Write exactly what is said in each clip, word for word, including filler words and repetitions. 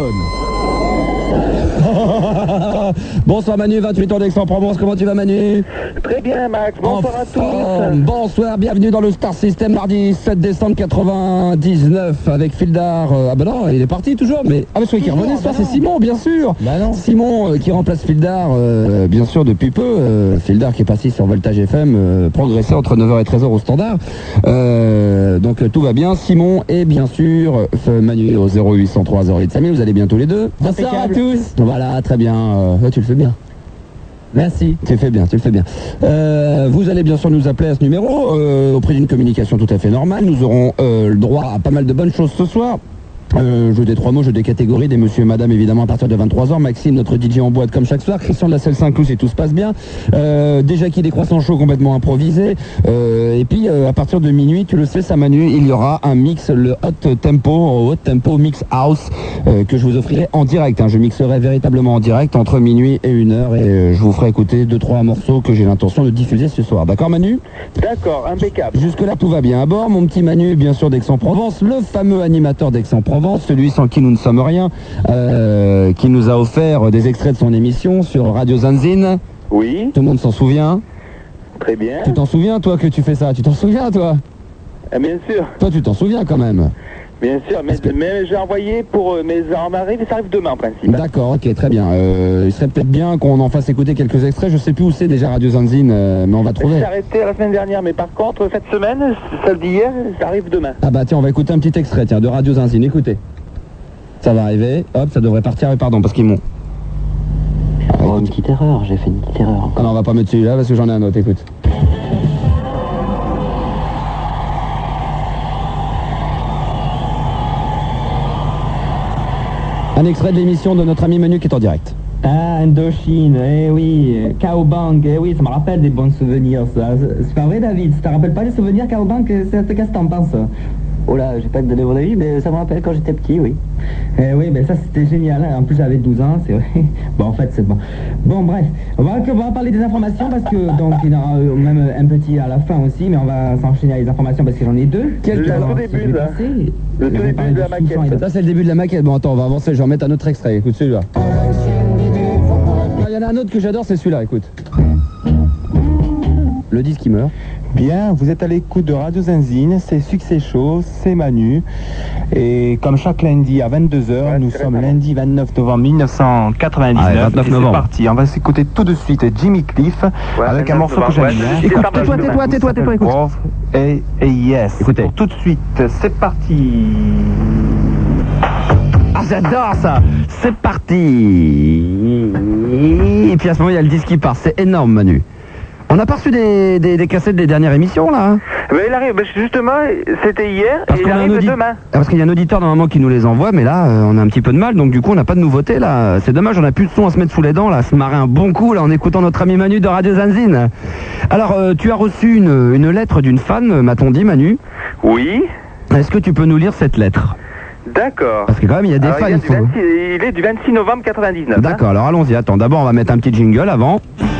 Bonsoir Manu, vingt-huit ans d'Aix-en-Provence, comment tu vas Manu? Très bien Max, bonsoir à tous. Bonsoir, bienvenue dans le Star System, mardi sept décembre quatre-vingt-dix-neuf avec Fildar. Euh, ah bah non, il est parti toujours, mais ah mais celui qui est revenu ce soir c'est Simon bien sûr. Bah non. Simon euh, qui remplace Fildar euh, bien sûr depuis peu. Euh, Fildar qui est passé sur Voltage F M, euh, progressé entre neuf heures et treize heures au standard. Euh, donc euh, tout va bien. Simon et bien sûr euh, Manu au zéro huit cent trois zéro huit cinq mille, vous allez bien tous les deux. Bonsoir à tous. Voilà, très bien. Euh, tu le fais bien. Merci. Tu le fais bien, tu le fais bien. Euh, vous allez bien sûr nous appeler à ce numéro, euh, au prix d'une communication tout à fait normale. Nous aurons euh, le droit à pas mal de bonnes choses ce soir. Euh, jeu des trois mots, jeu des catégories, des monsieur et madame évidemment à partir de vingt-trois heures. Maxime, notre D J en boîte comme chaque soir. Christian de la Selle Saint-Cloud si tout se passe bien. Euh, déjà qui des croissants chauds complètement improvisés. Euh, et puis euh, à partir de minuit, tu le sais, ça Manu, il y aura un mix, le Hot Tempo, Hot Tempo Mix House, euh, que je vous offrirai en direct. Hein. Je mixerai véritablement en direct entre minuit et une heure et euh, je vous ferai écouter deux trois morceaux que j'ai l'intention de diffuser ce soir. D'accord Manu? D'accord, impeccable. Jusque là tout va bien à bord. Mon petit Manu, bien sûr d'Aix-en-Provence, le fameux animateur d'Aix-en-Provence, celui sans qui nous ne sommes rien, euh, qui nous a offert des extraits de son émission sur Radio Zanzine. Oui. Tout le monde s'en souvient. Très bien. Tu t'en souviens toi que tu fais ça? Tu t'en souviens toi? Ah, bien sûr. Toi tu t'en souviens quand même. Bien sûr, mais, que... mais j'ai envoyé pour euh, mes armes arrivent et ça arrive demain en principe. D'accord, ok, très bien. Euh, il serait peut-être bien qu'on en fasse écouter quelques extraits. Je sais plus où c'est déjà Radio Zanzine, euh, mais on va trouver. J'ai arrêté la semaine dernière, mais par contre cette semaine, celle d'hier, ça arrive demain. Ah bah tiens, on va écouter un petit extrait tiens, de Radio Zanzine. Écoutez. Ça va arriver, hop, ça devrait partir, pardon, parce qu'ils m'ont... Oh, une petite erreur, j'ai fait une petite erreur encore. Ah non, on va pas mettre celui-là parce que j'en ai un autre, écoute. Un extrait de l'émission de notre ami Manu qui est en direct. Ah, Indochine, eh oui, Cowbang, eh oui, ça me rappelle des bons souvenirs, ça. C'est pas vrai, David? Ça te rappelle pas des souvenirs, Cowbang? Qu'est-ce que t'en penses? Oh là, j'ai pas donné mon avis, mais ça me rappelle quand j'étais petit, oui. Eh oui, mais ça c'était génial, hein. En plus j'avais douze ans, c'est vrai. Bon, en fait, c'est bon. Bon, bref, on va, on va parler des informations parce que, donc, il y en aura même un petit à la fin aussi, mais on va s'enchaîner à les informations parce que j'en ai deux. Quel le tout début, là. Le tout début de la maquette. Ça, c'est le début de la maquette. Bon, attends, on va avancer, je vais remettre un autre extrait, écoute celui-là. Il y en a un autre que j'adore, c'est celui-là, écoute. Le disque qui meurt. Bien, vous êtes à l'écoute de Radio Zanzine, c'est Succès Chaud, c'est Manu. Et comme chaque lundi à vingt-deux heures, ouais, nous sommes bien. Lundi vingt-neuf novembre mille neuf cent quatre-vingt-dix-neuf. Ah, vingt-neuf novembre. C'est parti, on va s'écouter tout de suite Jimmy Cliff, ouais, avec un morceau que j'aime ouais, bien. Écoute, tais-toi, tais-toi, tais-toi, tais-toi, écoute. Et, et yes. Écoutez. Pour tout de suite, c'est parti. Ah, j'adore ça. C'est parti. Et puis à ce moment, il y a le disque qui part. C'est énorme, Manu. On a pas reçu des, des, des cassettes des dernières émissions, là hein? Ben, il arrive, ben, justement, c'était hier, parce et il arrive audi... demain. Ah, parce qu'il y a un auditeur normalement qui nous les envoie, mais là, euh, on a un petit peu de mal, donc du coup, on n'a pas de nouveauté, là. C'est dommage, on a plus de son à se mettre sous les dents, là, à se marrer un bon coup, là, en écoutant notre ami Manu de Radio Zanzine. Alors, euh, tu as reçu une, une lettre d'une fan, m'a-t-on dit, Manu? Oui. Est-ce que tu peux nous lire cette lettre? D'accord. Parce que quand même, il y a des alors, fans, il, il faut... vingt-six, il est du vingt-six novembre quatre-vingt-dix-neuf. D'accord, hein. Alors allons-y, attends, d'abord, on va mettre un petit jingle avant.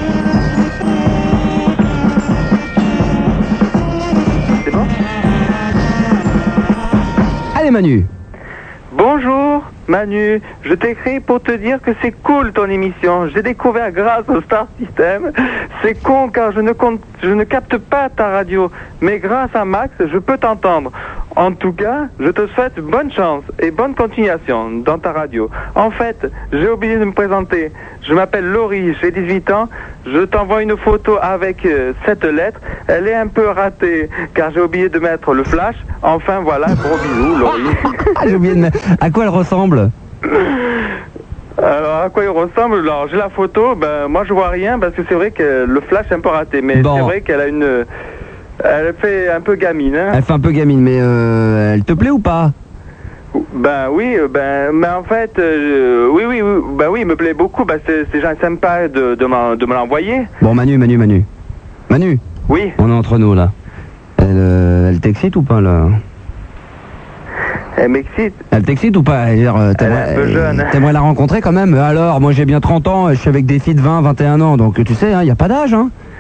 Allez Manu. Bonjour Manu, je t'écris pour te dire que c'est cool ton émission. J'ai découvert grâce au Star System. C'est con car je ne, compte, je ne capte pas ta radio. Mais grâce à Max, je peux t'entendre. En tout cas, je te souhaite bonne chance et bonne continuation dans ta radio. En fait, j'ai oublié de me présenter. Je m'appelle Laurie, j'ai dix-huit ans. Je t'envoie une photo avec euh, cette lettre. Elle est un peu ratée car j'ai oublié de mettre le flash. Enfin voilà, gros bisous Laurie. J'ai oublié de mettre... À quoi elle ressemble? Alors à quoi il ressemble? Alors j'ai la photo, ben moi je vois rien parce que c'est vrai que le flash est un peu raté. Mais bon. C'est vrai qu'elle a une... Elle fait un peu gamine. Hein. Elle fait un peu gamine, mais euh, elle te plaît ou pas? Ben oui, ben mais en fait, euh, oui, oui, oui, ben oui, il me plaît beaucoup. Ben c'est c'est sympa de, de, de me l'envoyer. Bon, Manu, Manu, Manu. Manu. Oui. On est entre nous là. Elle, euh, elle t'excite ou pas là? Elle m'excite. Elle t'excite ou pas? Elle est un peu jeune. T'aimerais la rencontrer quand même? Alors, moi j'ai bien trente ans, je suis avec des filles de vingt, vingt et un ans, donc tu sais, il hein, n'y a pas d'âge, hein?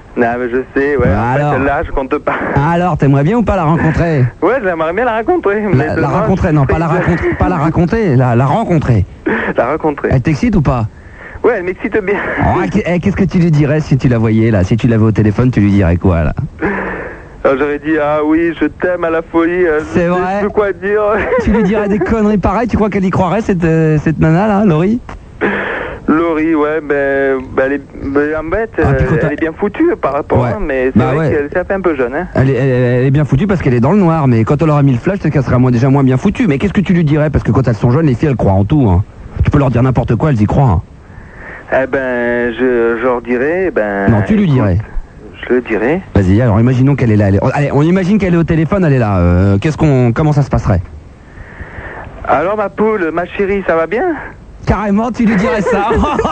Non, mais je sais, ouais. En Alors. fait, là, je compte pas. Alors, t'aimerais bien ou pas la rencontrer? Ouais, j'aimerais bien la rencontrer. mais La, la seulement, rencontrer, non, pas la, raconter, pas la raconter, la, la rencontrer. La rencontrer. Elle t'excite ou pas? Ouais, elle m'excite bien. Oh, eh, qu'est-ce que tu lui dirais si tu la voyais là? Si tu l'avais au téléphone, tu lui dirais quoi là? Alors, j'aurais dit, ah oui, je t'aime à la folie. euh, C'est je sais vrai. plus quoi dire. Tu lui dirais des conneries pareilles? Tu crois qu'elle y croirait cette, euh, cette nana là, Laurie? Laurie, ouais, ben, ben elle est ben, en bête, Ah, puis euh, quand t'as- elle est bien foutue par rapport, Ouais. hein, mais c'est Bah vrai ouais. qu'elle s'est fait un peu jeune, hein. Elle est, elle, elle est bien foutue parce qu'elle est dans le noir, mais quand elle aura mis le flash, c'est qu'elle sera moins, déjà moins bien foutue. Mais qu'est-ce que tu lui dirais? Parce que quand elles sont jeunes, les filles, elles croient en tout. Hein. Tu peux leur dire n'importe quoi, elles y croient. Hein. Eh ben, je, je leur dirais, ben... Non, tu lui écoute, dirais. Je le dirais. Vas-y, alors imaginons qu'elle est là. Elle est- Allez, on imagine qu'elle est au téléphone, elle est là. Euh, qu'est-ce qu'on, comment ça se passerait? Alors, ma poule, ma chérie, ça va bien? Carrément, tu lui dirais ça.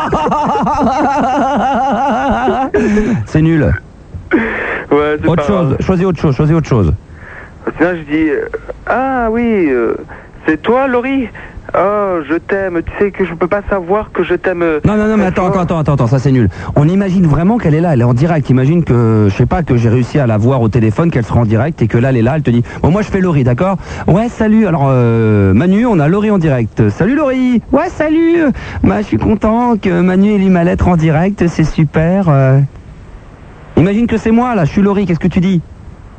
C'est nul. Ouais, c'est Autre pas chose, grave. choisis autre chose, choisis autre chose. Sinon, je dis, euh, ah oui, euh, c'est toi, Laurie? Oh, je t'aime, tu sais que je peux pas savoir que je t'aime... euh, Non, non, non, mais très attends, fort. attends, attends, attends, ça c'est nul. On imagine vraiment qu'elle est là, elle est en direct. Imagine que, je sais pas, que j'ai réussi à la voir au téléphone, qu'elle sera en direct et que là, elle est là, elle te dit, bon, moi je fais Laurie, d'accord? Ouais, salut, alors, euh, Manu, on a Laurie en direct. Salut Laurie! Ouais, salut! Bah, je suis content que Manu ait lu ma lettre en direct, c'est super. euh. Imagine que c'est moi, là, je suis Laurie, qu'est-ce que tu dis?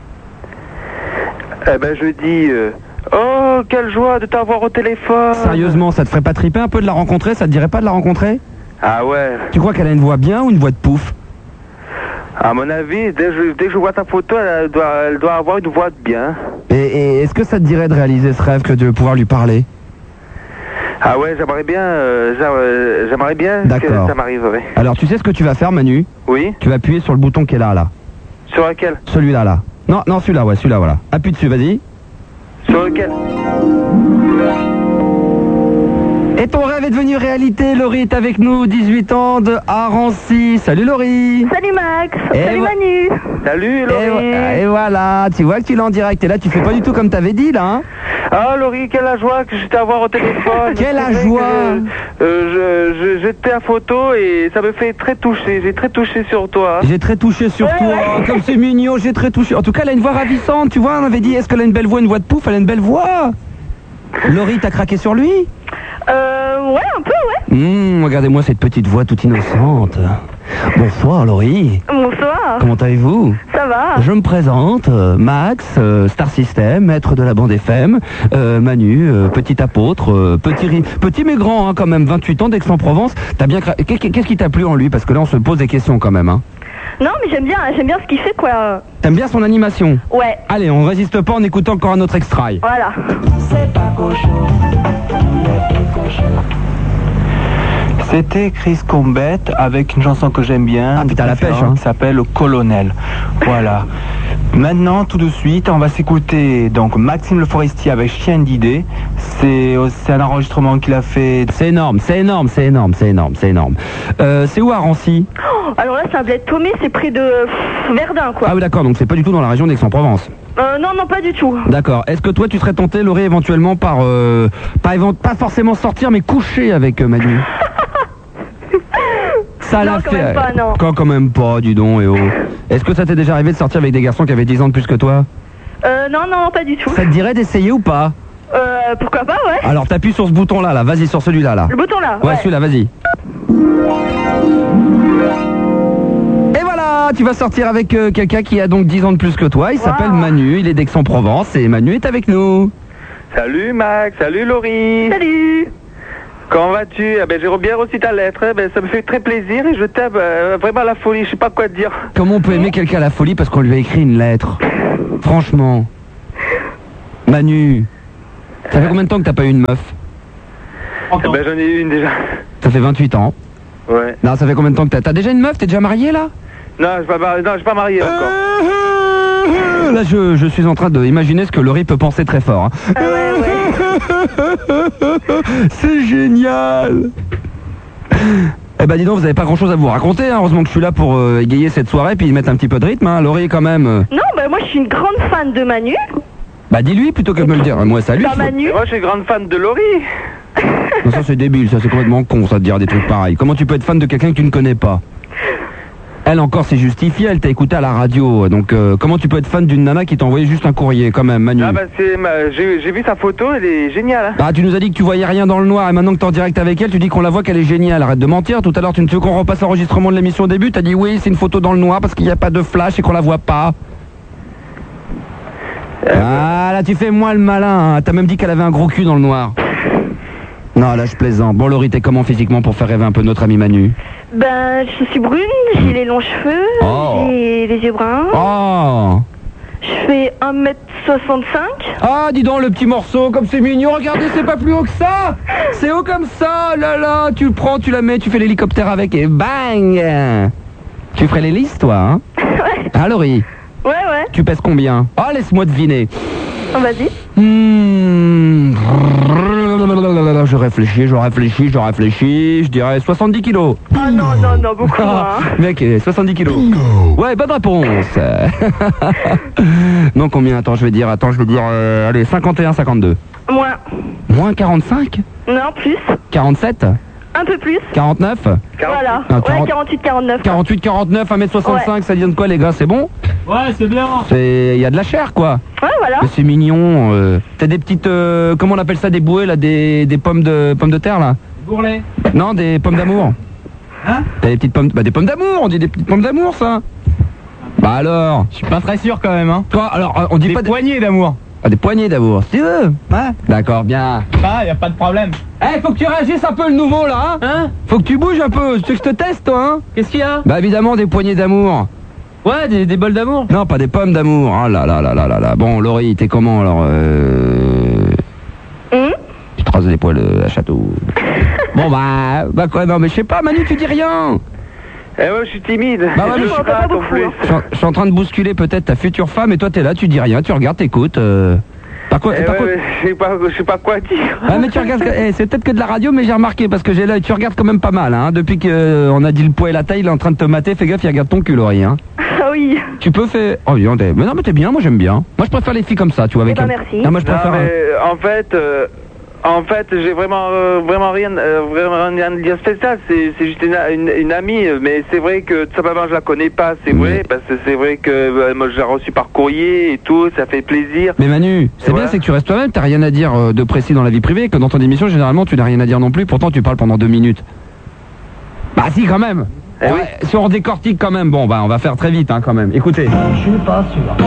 Eh ben, je dis, euh, oh, quelle joie de t'avoir au téléphone. Sérieusement, ça te ferait pas triper un peu de la rencontrer? Ça te dirait pas de la rencontrer? Ah ouais, Tu crois qu'elle a une voix bien ou une voix de pouf? à mon avis, dès que je, dès que je vois ta photo, elle doit, elle doit avoir une voix de bien. Et, et est-ce que ça te dirait de réaliser ce rêve que de pouvoir lui parler? Ah ouais, j'aimerais bien, euh, j'a- euh, j'aimerais bien que D'accord. ça m'arriverait. Alors, tu sais ce que tu vas faire, Manu? Oui? Tu vas appuyer sur le bouton qui est là, là. Sur lequel? Celui-là, là. Non, non, celui-là, ouais, celui-là, voilà. Appuie dessus, vas-y. Sur lequel? Et ton rêve est devenu réalité. Laurie est avec nous, dix-huit ans, de Arancy. Salut Laurie. Salut Max, Et salut vo- Manu. Salut, Et, Laurie. et voilà, tu vois que tu l'as en direct. Et là, tu fais pas du tout comme t'avais dit, là, hein. Ah, Laurie, quelle la joie que je t'ai avoir au téléphone. Quelle C'est la vrai joie. que, euh, je, je, J'étais à photo et ça me fait très toucher. J'ai très touché sur toi. J'ai très touché sur Ouais, toi. ouais. Comme c'est mignon, j'ai très touché. En tout cas, elle a une voix ravissante, tu vois. On avait dit, est-ce qu'elle a une belle voix, une voix de pouf? Elle a une belle voix. Laurie, t'as craqué sur lui? Euh, ouais, un peu, ouais. Hum, regardez-moi cette petite voix toute innocente. Bonsoir Laurie. Bonsoir, Comment allez-vous? ça va? Je me présente, euh, Max, euh, Star System, maître de la bande F M, euh, Manu, euh, petit apôtre, euh, petit, ri- petit mais grand, hein, quand même, vingt-huit ans d'Aix-en-Provence. T'as bien cra- Qu'est- Qu'est-ce qui t'a plu en lui? Parce que là, on se pose des questions quand même. Hein. Non, mais j'aime bien, j'aime bien ce qu'il fait, quoi. T'aimes bien son animation? Ouais, Allez, on résiste pas en écoutant encore un autre extrait. voilà. C'était Chris Combette avec une chanson que j'aime bien. Ah, putain, de la pêche, préférence, hein. Qui s'appelle Colonel. Voilà. Maintenant, tout de suite, on va s'écouter donc Maxime Le Forestier avec Chien d'idée. C'est c'est un enregistrement qu'il a fait. C'est énorme, c'est énorme, c'est énorme, c'est énorme, c'est énorme. Euh, c'est où à Rancy? Oh, alors là, c'est un bled paumé, c'est près de pff, Verdun, quoi. Ah oui, d'accord, donc c'est pas du tout dans la région d'Aix-en-Provence. Euh, non, non, pas du tout. D'accord. Est-ce que toi, tu serais tenté, Laurie, éventuellement par... Euh, pas, évent- pas forcément sortir, mais coucher avec euh, Manu? Ça Non, l'a quand fait. même pas, non. Quand, quand même pas, dis donc, et oh. Est-ce que ça t'est déjà arrivé de sortir avec des garçons qui avaient dix ans de plus que toi? Euh, non, non, pas du tout. Ça te dirait d'essayer ou pas? Euh, pourquoi pas, ouais. Alors t'appuies sur ce bouton-là, là. Vas-y, sur celui-là, là. Le bouton là, Ouais, ouais. celui-là, vas-y. Et voilà, tu vas sortir avec euh, quelqu'un qui a donc dix ans de plus que toi. Il Wow. s'appelle Manu, il est d'Aix-en-Provence et Manu est avec nous. Salut, Max. Salut, Laurie. Salut. Comment vas-tu? Eh ben, j'ai bien reçu ta lettre. Eh ben, ça me fait très plaisir et je t'aime euh, vraiment à la folie. Je sais pas quoi te dire. Comment on peut aimer quelqu'un à la folie parce qu'on lui a écrit une lettre? Franchement. Manu, ça fait combien de temps que t'as pas eu une meuf? Eh ben, j'en ai eu une déjà. Ça fait vingt-huit ans. Ouais. Non, ça fait combien de temps que t'as... T'as déjà une meuf? T'es déjà marié, là? Non, je suis pas, mari- non, je suis pas marié encore. Là, je, je suis en train d'imaginer ce que Laurie peut penser très fort. hein. Ah ouais, ouais. C'est génial. Eh ben dis donc, vous avez pas grand chose à vous raconter, hein. Heureusement que je suis là pour euh, égayer cette soirée puis mettre un petit peu de rythme, hein. Laurie quand même. euh, Non, bah moi je suis une grande fan de Manu. Bah dis-lui plutôt que de me le dire. Moi salut. Bah Manu. Et moi, je suis grande fan de Laurie. Non, ça c'est débile, ça c'est complètement con ça de dire des trucs pareils. Comment tu peux être fan de quelqu'un que tu ne connais pas? Elle encore s'est justifiée, elle t'a écouté à la radio. Donc euh, comment tu peux être fan d'une nana qui t'a envoyé juste un courrier quand même, Manu? Ah bah c'est, ma- j'ai j'ai vu sa photo, elle est géniale. Hein. Bah tu nous as dit que tu voyais rien dans le noir et maintenant que t'es en direct avec elle, tu dis qu'on la voit qu'elle est géniale. Arrête de mentir, tout à l'heure tu ne veux qu'on repasse l'enregistrement de l'émission au début, t'as dit oui c'est une photo dans le noir parce qu'il n'y a pas de flash et qu'on la voit pas. Euh, Ah là tu fais moi le malin, hein. T'as même dit qu'elle avait un gros cul dans le noir. Non là je plaisante. Bon Laurie, t'es comment physiquement pour faire rêver un peu notre ami Manu? Ben, je suis brune, j'ai les longs cheveux, Oh. j'ai les yeux bruns, Oh je fais un mètre soixante-cinq. Ah dis donc le petit morceau, comme c'est mignon, regardez c'est pas plus haut que ça. C'est haut comme ça, là là, tu le prends, tu la mets, tu fais l'hélicoptère avec et bang. Tu ferais l'hélice toi, hein? Ouais, Ah Laurie, ouais, ouais. tu pèses combien? Oh laisse-moi deviner. Oh, vas-y. Hmm. Je réfléchis, je réfléchis, je réfléchis, je dirais soixante-dix kilos. Ah non, non, non, beaucoup moins. Ah, hein. mec, euh, soixante-dix kilos. Ouais, bonne réponse. Non, combien? Attends, je vais dire, attends, je vais dire, euh, allez, cinquante et un, cinquante-deux. Moins. Moins quarante-cinq? Non, plus. quarante-sept? Un peu plus. quarante-neuf? Voilà. Ah, Ouais, quarante- quarante-huit, quarante-neuf. quarante-huit, quarante-neuf, un mètre soixante-cinq, ça vient de quoi les gars? C'est bon? Ouais, c'est bien. C'est, il y a de la chair quoi. Ouais, voilà. Mais c'est mignon. euh. T'as des petites, euh, comment on appelle ça, des bouées là, des, des pommes de pommes de terre là? Bourrelet. Non, des pommes d'amour. Hein? T'as des petites pommes, bah des pommes d'amour, on dit des petites pommes d'amour ça. Bah alors. Je suis pas très sûr quand même, hein. Toi, alors, euh, on dit Des pas des, poignées d'amour. ah, des poignées d'amour, si tu veux. Ouais. D'accord, bien. Ah, y a pas de problème. Eh, faut que tu réagisses un peu le nouveau là, hein. Hein? Faut que tu bouges un peu. Tu veux que je te teste toi, hein? Qu'est-ce qu'il y a? Bah évidemment des poignées d'amour. Ouais, des, des bols d'amour. Non, pas des pommes d'amour. Ah là là là là là là. Bon, Laurie, t'es comment alors? Euh... Hum Tu te rases les poils euh, à château. Bon bah, bah quoi, non mais je sais pas, Manu, tu dis rien. Eh ouais, je suis timide. Bah ouais, je mais suis je- pas pas non beaucoup, plus. hein. Je suis en- je suis en train de bousculer peut-être ta future femme et toi t'es là, tu dis rien, tu regardes, t'écoutes. Euh... Par quoi, Eh par ouais, quoi- mais je sais pas, je sais pas quoi dire. Ah mais tu regardes, eh, c'est peut-être que de la radio mais j'ai remarqué parce que j'ai l'œil, tu regardes quand même pas mal hein, depuis qu'on a dit le poids et la taille, il est en train de te mater, fais gaffe, il regarde ton cul Laurie hein. Ah oui. Tu peux faire... Oh dis donc, t'es- mais non mais t'es bien, moi j'aime bien. Moi je préfère les filles comme ça, tu vois avec Eh ben, un- merci. Ah, moi je Non, préfère... mais, euh, euh, en fait, euh, en fait, j'ai vraiment, euh, vraiment rien, euh, vraiment rien de dire spécial. C'est, c'est juste une, une, une amie, mais c'est vrai que tout simplement je la connais pas, c'est Mais- vrai, parce que c'est vrai que euh, moi je l'ai reçue par courrier et tout, ça fait plaisir. Mais Manu, c'est Et bien, voilà. c'est que tu restes toi-même, t'as rien à dire euh, de précis dans la vie privée, que dans ton émission, généralement, tu n'as rien à dire non plus, pourtant tu parles pendant deux minutes. Bah si, quand même. Eh Ouais, oui. Si on décortique quand même, bon, bah on va faire très vite, hein, quand même. Écoutez. Je suis pas sûr.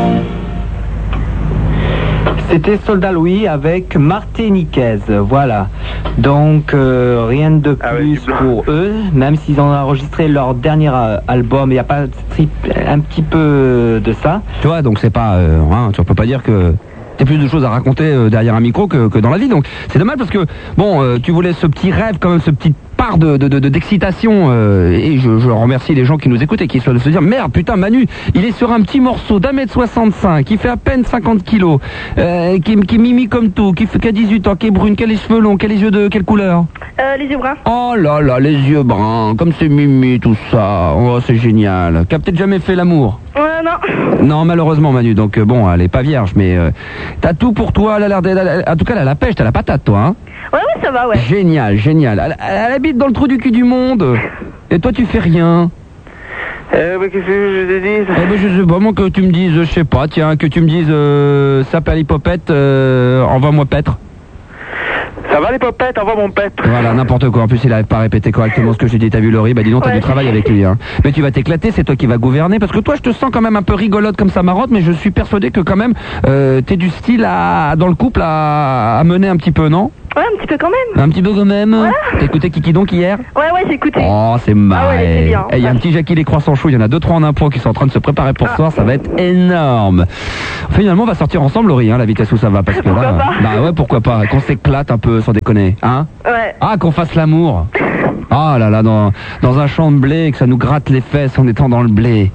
C'était Soldat Louis avec Martiniquaise, voilà. Donc euh, rien de Ah ouais, plus du blanc. pour eux, même s'ils ont enregistré leur dernier euh, album, il n'y a pas tri- un petit peu de ça. Tu vois, donc c'est pas... Euh, hein, tu peux pas dire que... T'as plus de choses à raconter euh, derrière un micro que, que dans la vie, donc c'est dommage parce que, bon, euh, tu voulais ce petit rêve quand même, ce petit part de, de, de, de- d'excitation, euh, et je, je remercie les gens qui nous écoutent et qui se, se dire, merde, putain, Manu, il est sur un petit morceau d'un mètre soixante-cinq, qui fait à peine cinquante kilos, euh, qui, qui est mimi comme tout, qui, fait, qui a dix-huit ans, qui est brune, qui a les cheveux longs, qui a les yeux de quelle couleur? Euh, les yeux bruns. Oh là là, les yeux bruns, comme c'est mimi tout ça, oh c'est génial, qui a peut-être jamais fait l'amour. Ouais, non. Non, malheureusement, Manu. Donc, euh, bon, elle est pas vierge, mais euh, t'as tout pour toi. Elle a l'air d'être- elle a- en tout cas, elle a la pêche, t'as la patate, toi. Hein. Ouais, ouais, ça va, ouais. Génial, génial. Elle, elle- elle habite dans le trou du cul du monde. Et toi, tu fais rien. Eh ouais, qu'est-ce que je te dis? Eh ben, je sais pas, moi, que tu me dises, je sais pas, tiens, que tu me dises, euh, sape à l'hypopète, euh, envoie-moi paître. Ça va les popettes, envoie mon pète. Voilà, n'importe quoi. En plus, il n'arrive pas à répéter correctement ce que j'ai dit. T'as vu, Laurie? Bah, dis donc, t'as Ouais. du travail avec lui, hein. Mais tu vas t'éclater, c'est toi qui vas gouverner. Parce que toi, je te sens quand même un peu rigolote comme ça marotte, mais je suis persuadé que quand même, euh, t'es du style à, dans le couple à, à mener un petit peu, non? Ouais, un petit peu quand même. Un petit peu quand même. T'as écouté Kiki Donc hier? Ouais, ouais, j'ai écouté. Oh, c'est Ah ouais, marré. c'est bien. Eh, il y a un petit Jackie les croissants chauds, il y en a deux trois en impro qui sont en train de se préparer pour ce Ah. soir, ça va être énorme. Finalement, on va sortir ensemble, Laurie, hein, la vitesse où ça va, parce que Pourquoi là, pas bah ouais, pourquoi pas, qu'on s'éclate un peu, sans déconner, hein? Ouais. Ah, qu'on fasse l'amour. Ah là là, dans, dans un champ de blé, que ça nous gratte les fesses en étant dans le blé.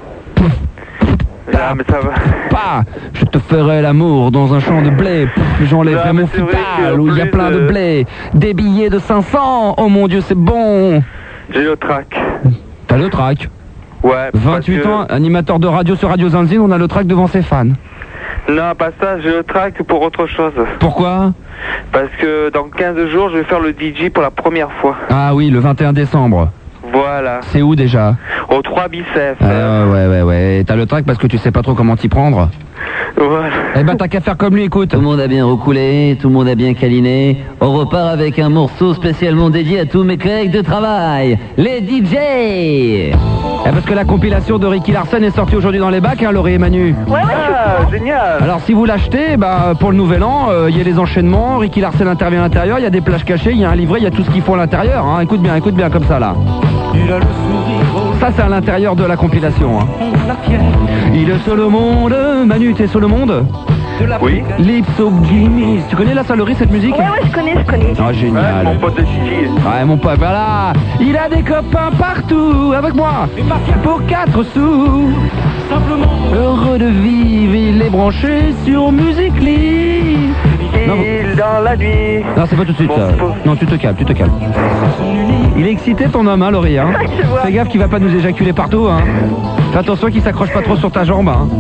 Ah, mais ça va. Pas, je te ferai l'amour dans un champ de blé. Pff, J'enlèverai Non, mais mon c'est vrai futal qu'en où il y a plus, plein de euh, blé. Des billets de cinq cents. Oh mon Dieu, c'est bon. J'ai le trac. T'as le trac. Ouais. parce vingt-huit que- ans, animateur de radio sur Radio Zanzine, on a le trac devant ses fans. Non, pas ça, j'ai le trac pour autre chose. Pourquoi? Parce que dans quinze jours, je vais faire le D J pour la première fois. Ah oui, le vingt et un décembre. Voilà. C'est où déjà? Au trois biceps. Ah, ouais, ouais, ouais. T'as le trac parce que tu sais pas trop comment t'y prendre. Voilà. Eh ben, t'as qu'à faire comme lui, écoute. Tout le monde a bien recoulé, tout le monde a bien câliné. On repart avec un morceau spécialement dédié à tous mes collègues de travail, les D J. Eh, parce que la compilation de Ricky Larson est sortie aujourd'hui dans les bacs, hein, Laurie et Manu. Ouais, ouais, Ah, génial. Alors si vous l'achetez, bah, pour le nouvel an, il euh, y a les enchaînements, Ricky Larson intervient à l'intérieur, il y a des plages cachées, il y a un livret, il y a tout ce qu'il faut à l'intérieur. Hein. Écoute bien, écoute bien comme ça là. Ça c'est à l'intérieur de la compilation. Hein. Il est seul au monde, Manu, t'es seul au monde? Oui. L'Ipsogimis. Tu connais la salorie cette musique? ouais, ouais, je connais, je connais. Ah Ouais, génial. mon pote de Gigi. Ouais mon pote, voilà. Il a des copains partout avec moi. Pour quatre sous. Heureux de vivre, il est branché sur Musical.ly. Non, Il dans la nuit. non, c'est pas tout de suite Bon, ça. faut- Non, tu te calmes, tu te calmes. Il est excité ton homme, hein, Laurie. Hein. Je vois. Fais gaffe qu'il va pas nous éjaculer partout. Hein. Fais attention qu'il s'accroche pas trop sur ta jambe. Hein.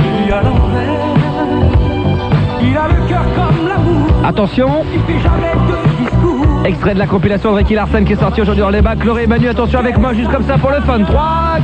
Attention. Extrait de la compilation de Ricky Larson qui est sorti aujourd'hui dans les bacs. Laurie et Manu, attention avec moi, juste comme ça pour le fun. trois